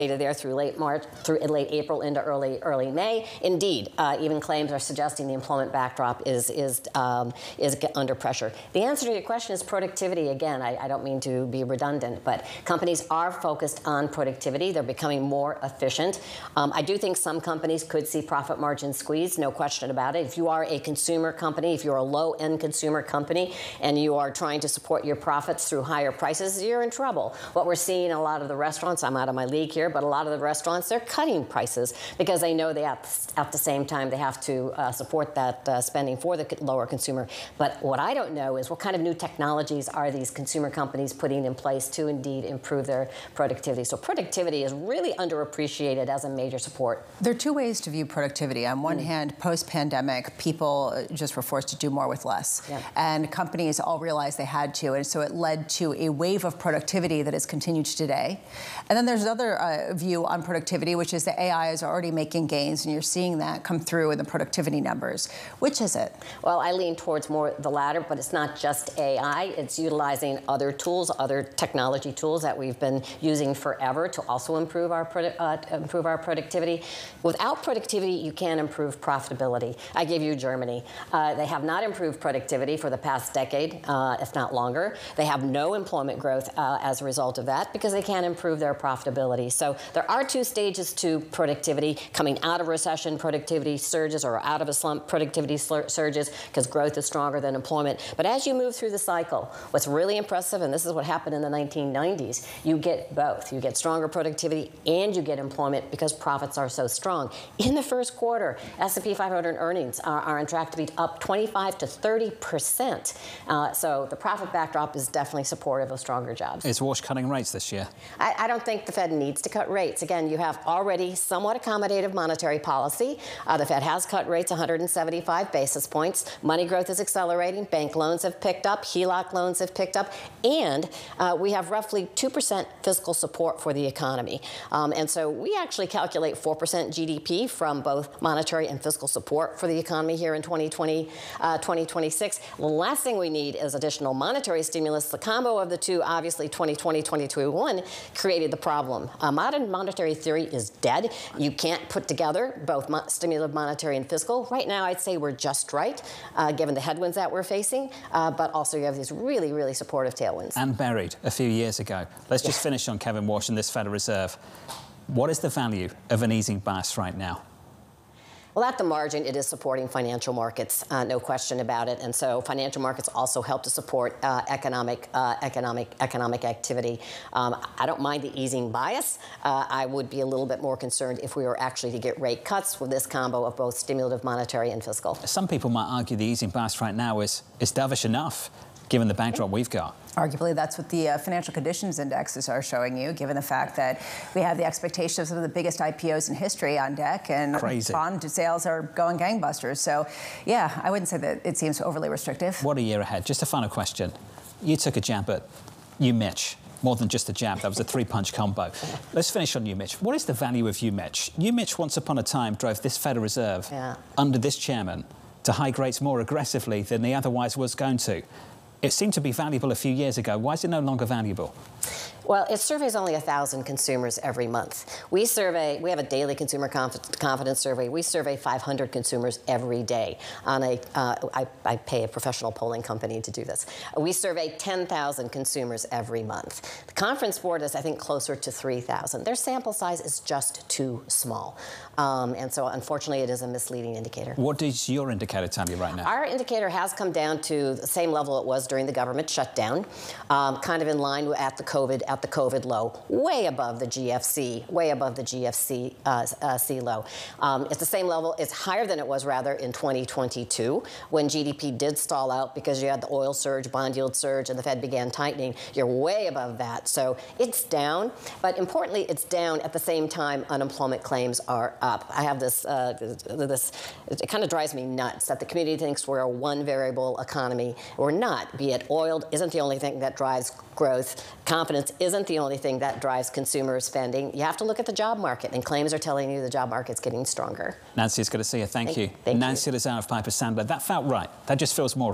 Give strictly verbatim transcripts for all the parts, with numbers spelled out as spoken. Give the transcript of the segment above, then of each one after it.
there through late March, through late April into early early May. Indeed, uh, even claims are suggesting the employment backdrop is is um, is under pressure. The answer to your question is productivity. Again, I, I don't mean to be redundant, but companies are focused on productivity. They're becoming more efficient. Um, I do think some companies could see profit margin squeeze, no question about it. If you are a consumer company, if you're a low-end consumer company, and you are trying to support your profits through higher prices, you're in trouble. What we're seeing in a lot of the restaurants, I'm out of my league here, but a lot of the restaurants, they're cutting prices because they know they have, at the same time they have to uh, support that uh, spending for the lower consumer. But what I don't know is what kind of new technologies are these consumer companies putting in place to indeed improve their productivity. So productivity is really underappreciated as a major support. There are two ways to view productivity. On one mm. hand, post-pandemic, people just were forced to do more with less. Yeah. And companies all realized they had to, and so it led to a wave of productivity that has continued today. And then there's another uh, view on productivity, which is that A I is already making gains, and you're seeing that come through in the productivity numbers. Which is it? Well, I lean towards more the latter, but it's not just A I. It's utilizing other tools, other technology tools that we've been using forever to also improve our uh, improve our productivity. Without productivity, you can't improve profitability. I give you Germany. Uh, they have not improved productivity for the past decade, uh, if not longer. They have no employment growth uh, as a result of that because they can't improve their profitability. So there are two stages to productivity. Coming out of recession, productivity surges, or out of a slump, productivity surges because growth is stronger than employment. But as you move through the cycle, what's really impressive, and this is what happened in the nineteen nineties, you get both. You get stronger productivity and you get employment because profits are so strong. In the first quarter, S and P five hundred earnings are, are on track to be up twenty-five to thirty percent. Uh, so the profit backdrop is definitely supportive of stronger jobs. Is Walsh cutting rates this year? I, I don't think the Fed needs to cut rates. Again, you have already somewhat accommodative monetary policy. Uh, the Fed has cut rates one hundred seventy-five basis points. Money growth is accelerating. Bank loans have picked up. H E L O C loans have picked up. And uh, we have roughly two percent fiscal support for the economy. Um, and so we actually calculate four percent G D P from both monetary and fiscal support for the economy here in twenty twenty, uh, twenty twenty-six. The last thing we need is additional monetary stimulus. The combo of the two, obviously, twenty twenty, twenty twenty-one, created the problem. Uh, modern monetary theory is dead. You can't put together both mo stimulative monetary and fiscal. Right now, I'd say we're just right, uh, given the headwinds that we're facing, uh, but also you have these really, really supportive tailwinds. And buried a few years ago. Let's just finish on Kevin Walsh and this Federal Reserve. What is the value of an easing bias right now? Well, at the margin, it is supporting financial markets, uh, no question about it. And so financial markets also help to support uh, economic, uh, economic, economic activity. Um, I don't mind the easing bias. Uh, I would be a little bit more concerned if we were actually to get rate cuts with this combo of both stimulative, monetary, and fiscal. Some people might argue the easing bias right now is, is dovish enough, given the backdrop we've got. Arguably, that's what the uh, financial conditions indexes are showing you, given the fact that we have the expectation of some of the biggest I P Os in history on deck, and Crazy. bond sales are going gangbusters. So, yeah, I wouldn't say that it seems overly restrictive. What a year ahead. Just a final question. You took a jab at you, Mitch. More than just a jab, that was a three-punch combo. Let's finish on you, Mitch. What is the value of you, Mitch? You, Mitch, once upon a time drove this Federal Reserve yeah. under this chairman to hike rates more aggressively than they otherwise was going to. It seemed to be valuable a few years ago. Why is it no longer valuable? Well, it surveys only one thousand consumers every month. We survey, we have a daily consumer conf confidence survey. We survey five hundred consumers every day. On a, uh, I, I pay a professional polling company to do this. We survey ten thousand consumers every month. The Conference Board is, I think, closer to three thousand. Their sample size is just too small. Um, and so, unfortunately, it is a misleading indicator. What does your indicator tell you right now? Our indicator has come down to the same level it was during the government shutdown, um, kind of in line at the COVID at the COVID low, way above the G F C, way above the G F C uh, uh, C low. Um, it's the same level. It's higher than it was, rather, in twenty twenty-two, when G D P did stall out because you had the oil surge, bond yield surge, and the Fed began tightening. You're way above that. So it's down. But importantly, it's down at the same time unemployment claims are up. I have this, uh, this it kind of drives me nuts that the community thinks we're a one-variable economy. We're not. Be it oil isn't the only thing that drives growth. Confidence isn't the only thing that drives consumer spending. You have to look at the job market, and claims are telling you the job market's getting stronger. Nancy, it's good to see you. Thank, Thank you. Thank Nancy you. Lazare of Piper Sandler. That felt right. That just feels more right.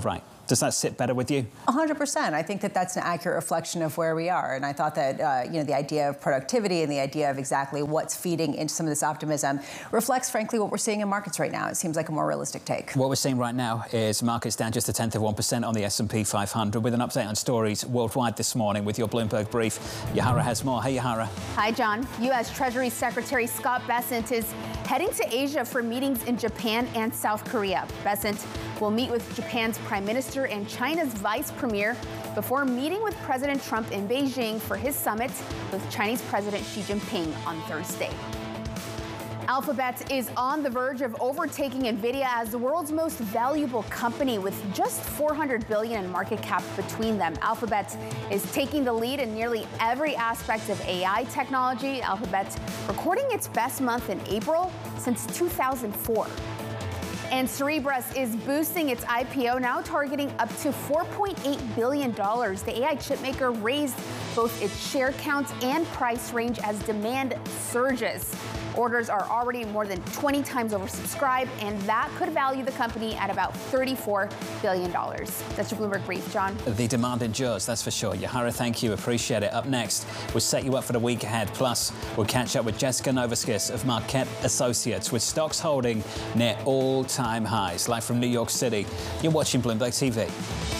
Does that sit better with you? one hundred percent. I think that that's an accurate reflection of where we are. And I thought that, uh, you know, the idea of productivity and the idea of exactly what's feeding into some of this optimism reflects, frankly, what we're seeing in markets right now. It seems like a more realistic take. What we're seeing right now is markets down just a tenth of one percent on the S and P five hundred, with an update on stories worldwide this morning with your Bloomberg Brief. Yahara has more. Hey, Yahara. Hi, John. U S Treasury Secretary Scott Bessent is heading to Asia for meetings in Japan and South Korea. Bessent will meet with Japan's Prime Minister and China's Vice Premier before meeting with President Trump in Beijing for his summit with Chinese President Xi Jinping on Thursday. Alphabet is on the verge of overtaking NVIDIA as the world's most valuable company with just four hundred billion dollars in market cap between them. Alphabet is taking the lead in nearly every aspect of A I technology. Alphabet recording its best month in April since two thousand four. And Cerebras is boosting its I P O, now targeting up to four point eight billion dollars. The A I chipmaker raised both its share count and price range as demand surges. Orders are already more than twenty times oversubscribed, and that could value the company at about thirty-four billion dollars. That's your Bloomberg Brief, John. The demand endures, that's for sure. Yahara, thank you. Appreciate it. Up next, we'll set you up for the week ahead. Plus, we'll catch up with Jessica Novoskis of Marquette Associates, with stocks holding near all-time highs. Live from New York City, you're watching Bloomberg T V.